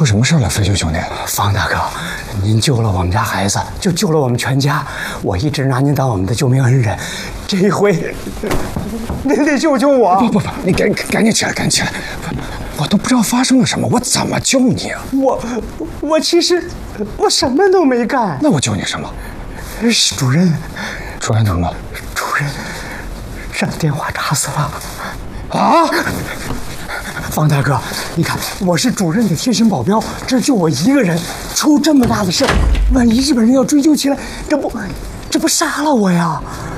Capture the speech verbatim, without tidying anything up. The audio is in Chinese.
出什么事了，飞球兄弟？ 方大哥，您救了我们家孩子，就救了我们全家。我一直拿您当我们的救命恩人，这一回，您得救救我！ 不不不，你赶赶紧起来，赶紧起来！我都不知道发生了什么，我怎么救你啊？ 我我其实我什么都没干。 那我救你什么？ 是主任， 主任怎么了？ 主任让电话打死了。 啊！ 方大哥，你看我是主任的贴身保镖，这就我一个人，出这么大的事，万一日本人要追究起来，这不这不杀了我呀？